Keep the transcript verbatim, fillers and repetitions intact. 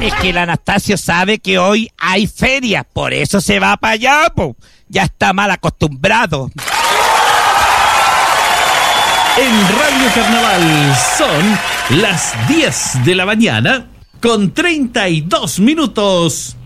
Es que el Anastasio sabe que hoy hay feria, por eso se va para allá, po. Ya está mal acostumbrado. En Radio Carnaval son las diez de la mañana con treinta y dos minutos.